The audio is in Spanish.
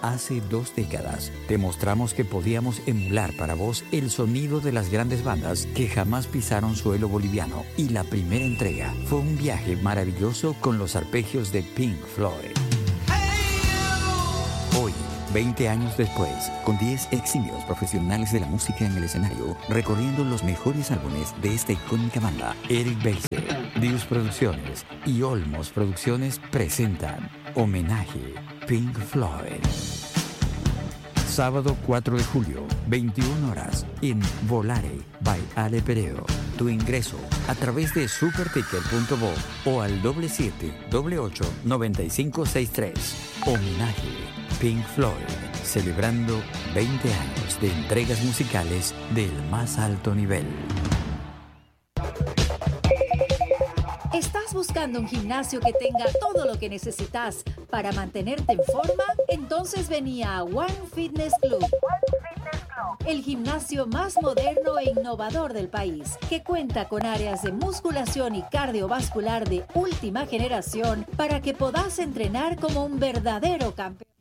Hace 2 décadas, demostramos que podíamos emular para vos el sonido de las grandes bandas que jamás pisaron suelo boliviano. Y la primera entrega fue un viaje maravilloso con los arpegios de Pink Floyd. Hoy, 20 años después, con 10 eximios profesionales de la música en el escenario, recorriendo los mejores álbumes de esta icónica banda, Eric Beiser, Dios Producciones y Olmos Producciones presentan Homenaje Pink Floyd. Sábado 4 de julio, 21 horas, en Volare by Ale Pereo. Tu ingreso a través de superticket.bo o al 7788-9563. Homenaje Pink Floyd, celebrando 20 años de entregas musicales del más alto nivel. ¿Estás buscando un gimnasio que tenga todo lo que necesitas para mantenerte en forma? Entonces vení a One Fitness Club. El gimnasio más moderno e innovador del país, que cuenta con áreas de musculación y cardiovascular de última generación para que podás entrenar como un verdadero campeón.